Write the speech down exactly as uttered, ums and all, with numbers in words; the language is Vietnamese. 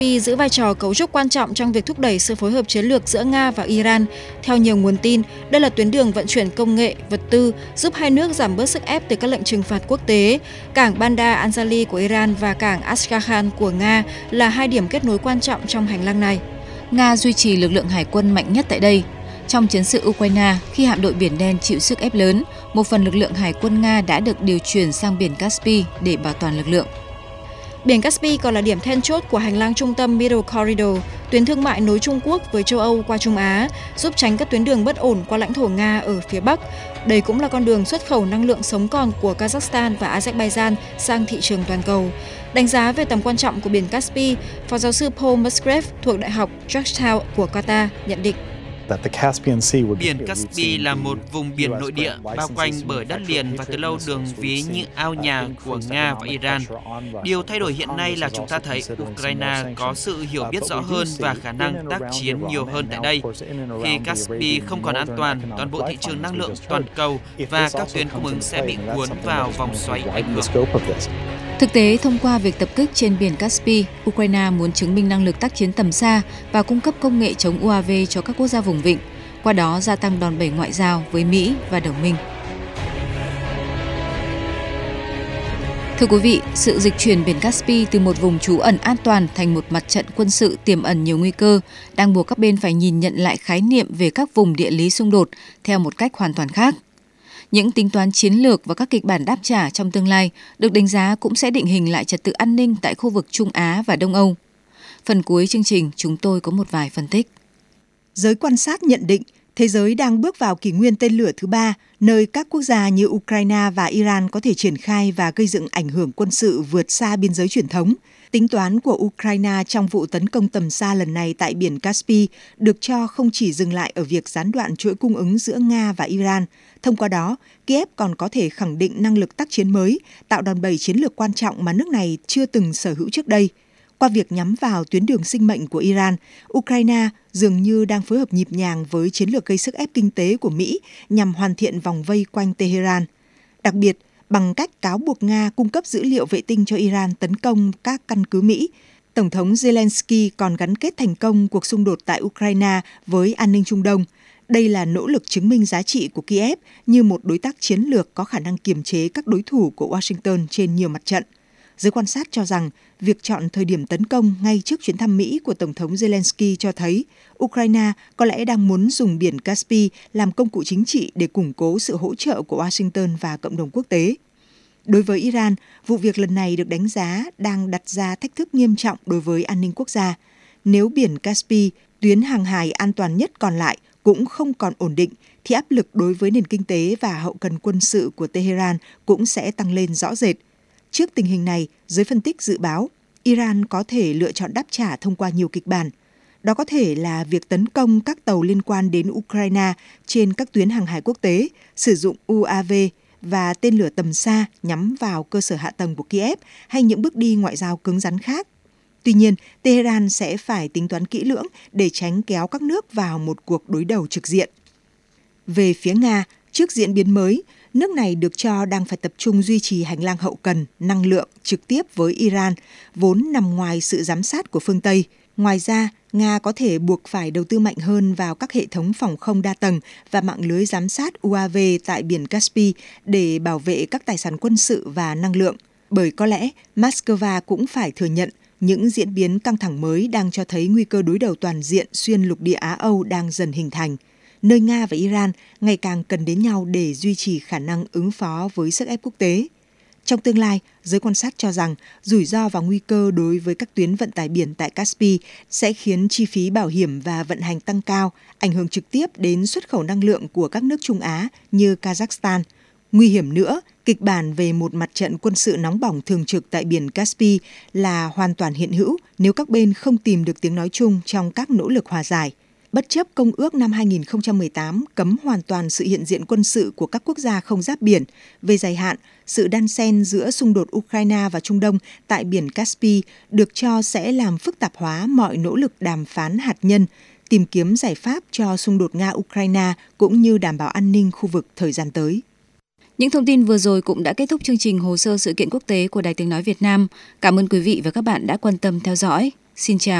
Caspy giữ vai trò cấu trúc quan trọng trong việc thúc đẩy sự phối hợp chiến lược giữa Nga và Iran. Theo nhiều nguồn tin, đây là tuyến đường vận chuyển công nghệ, vật tư, giúp hai nước giảm bớt sức ép từ các lệnh trừng phạt quốc tế. Cảng Bandar Anzali của Iran và cảng Astrakhan của Nga là hai điểm kết nối quan trọng trong hành lang này. Nga duy trì lực lượng hải quân mạnh nhất tại đây. Trong chiến sự Ukraine, khi hạm đội Biển Đen chịu sức ép lớn, một phần lực lượng hải quân Nga đã được điều chuyển sang biển Caspy để bảo toàn lực lượng. Biển Caspy còn là điểm then chốt của hành lang trung tâm Middle Corridor, tuyến thương mại nối Trung Quốc với châu Âu qua Trung Á, giúp tránh các tuyến đường bất ổn qua lãnh thổ Nga ở phía Bắc. Đây cũng là con đường xuất khẩu năng lượng sống còn của Kazakhstan và Azerbaijan sang thị trường toàn cầu. Đánh giá về tầm quan trọng của biển Caspy, Phó giáo sư Paul Musgrave thuộc Đại học Georgetown của Qatar nhận định. Biển Caspy là một vùng biển nội địa bao quanh bởi đất liền và từ lâu đường ví như ao nhà của Nga và Iran. Điều thay đổi hiện nay là chúng ta thấy Ukraine có sự hiểu biết rõ hơn và khả năng tác chiến nhiều hơn tại đây. Khi Caspy không còn an toàn, toàn bộ thị trường năng lượng toàn cầu và các tuyến cung ứng sẽ bị cuốn vào vòng xoáy ảnh hưởng. Thực tế, thông qua việc tập kích trên biển Caspy, Ukraine muốn chứng minh năng lực tác chiến tầm xa và cung cấp công nghệ chống u a vê cho các quốc gia vùng vịnh, qua đó gia tăng đòn bẩy ngoại giao với Mỹ và đồng minh. Thưa quý vị, sự dịch chuyển biển Caspy từ một vùng trú ẩn an toàn thành một mặt trận quân sự tiềm ẩn nhiều nguy cơ đang buộc các bên phải nhìn nhận lại khái niệm về các vùng địa lý xung đột theo một cách hoàn toàn khác. Những tính toán chiến lược và các kịch bản đáp trả trong tương lai được đánh giá cũng sẽ định hình lại trật tự an ninh tại khu vực Trung Á và Đông Âu. Phần cuối chương trình, chúng tôi có một vài phân tích. Giới quan sát nhận định thế giới đang bước vào kỷ nguyên tên lửa thứ ba, nơi các quốc gia như Ukraine và Iran có thể triển khai và gây dựng ảnh hưởng quân sự vượt xa biên giới truyền thống. Tính toán của Ukraine trong vụ tấn công tầm xa lần này tại biển Caspy được cho không chỉ dừng lại ở việc gián đoạn chuỗi cung ứng giữa Nga và Iran. Thông qua đó, Kiev còn có thể khẳng định năng lực tác chiến mới, tạo đòn bẩy chiến lược quan trọng mà nước này chưa từng sở hữu trước đây. Qua việc nhắm vào tuyến đường sinh mệnh của Iran, Ukraine dường như đang phối hợp nhịp nhàng với chiến lược gây sức ép kinh tế của Mỹ nhằm hoàn thiện vòng vây quanh Tehran. Đặc biệt, bằng cách cáo buộc Nga cung cấp dữ liệu vệ tinh cho Iran tấn công các căn cứ Mỹ, Tổng thống Zelensky còn gắn kết thành công cuộc xung đột tại Ukraine với an ninh Trung Đông. Đây là nỗ lực chứng minh giá trị của Kiev như một đối tác chiến lược có khả năng kiềm chế các đối thủ của Washington trên nhiều mặt trận. Giới quan sát cho rằng việc chọn thời điểm tấn công ngay trước chuyến thăm Mỹ của Tổng thống Zelensky cho thấy Ukraine có lẽ đang muốn dùng biển Caspy làm công cụ chính trị để củng cố sự hỗ trợ của Washington và cộng đồng quốc tế. Đối với Iran, vụ việc lần này được đánh giá đang đặt ra thách thức nghiêm trọng đối với an ninh quốc gia. Nếu biển Caspy, tuyến hàng hải an toàn nhất còn lại, cũng không còn ổn định, thì áp lực đối với nền kinh tế và hậu cần quân sự của Tehran cũng sẽ tăng lên rõ rệt. Trước tình hình này, giới phân tích dự báo Iran có thể lựa chọn đáp trả thông qua nhiều kịch bản. Đó có thể là việc tấn công các tàu liên quan đến Ukraine trên các tuyến hàng hải quốc tế, sử dụng u a vê và tên lửa tầm xa nhắm vào cơ sở hạ tầng của Kiev hay những bước đi ngoại giao cứng rắn khác. Tuy nhiên, Tehran sẽ phải tính toán kỹ lưỡng để tránh kéo các nước vào một cuộc đối đầu trực diện. Về phía Nga, trước diễn biến mới, nước này được cho đang phải tập trung duy trì hành lang hậu cần, năng lượng trực tiếp với Iran, vốn nằm ngoài sự giám sát của phương Tây. Ngoài ra, Nga có thể buộc phải đầu tư mạnh hơn vào các hệ thống phòng không đa tầng và mạng lưới giám sát u a vê tại biển Caspy để bảo vệ các tài sản quân sự và năng lượng. Bởi có lẽ Moscow cũng phải thừa nhận những diễn biến căng thẳng mới đang cho thấy nguy cơ đối đầu toàn diện xuyên lục địa Á-Âu đang dần hình thành, nơi Nga và Iran ngày càng cần đến nhau để duy trì khả năng ứng phó với sức ép quốc tế. Trong tương lai, giới quan sát cho rằng rủi ro và nguy cơ đối với các tuyến vận tải biển tại Caspy sẽ khiến chi phí bảo hiểm và vận hành tăng cao, ảnh hưởng trực tiếp đến xuất khẩu năng lượng của các nước Trung Á như Kazakhstan. Nguy hiểm nữa, kịch bản về một mặt trận quân sự nóng bỏng thường trực tại biển Caspy là hoàn toàn hiện hữu nếu các bên không tìm được tiếng nói chung trong các nỗ lực hòa giải. Bất chấp Công ước năm hai nghìn không trăm mười tám cấm hoàn toàn sự hiện diện quân sự của các quốc gia không giáp biển, về dài hạn, sự đan xen giữa xung đột Ukraine và Trung Đông tại biển Caspy được cho sẽ làm phức tạp hóa mọi nỗ lực đàm phán hạt nhân, tìm kiếm giải pháp cho xung đột Nga-Ukraine cũng như đảm bảo an ninh khu vực thời gian tới. Những thông tin vừa rồi cũng đã kết thúc chương trình Hồ sơ sự kiện quốc tế của Đài Tiếng nói Việt Nam. Cảm ơn quý vị và các bạn đã quan tâm theo dõi. Xin chào.